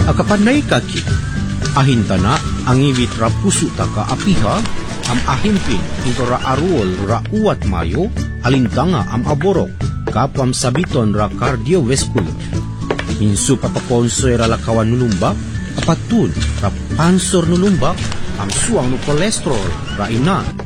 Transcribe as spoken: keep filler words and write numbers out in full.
Akapanay kaki, ahintana ang iwit ra puso ta ka apiha, am ahimpin ito ra aruol ra uwat mayo, alintanga am aborok, kapam sabiton ra cardiovascular. Minsu papakonsoy ra lakawan nulumba, apatun ra pansor nulumba, am suang no kolesterol ra ina,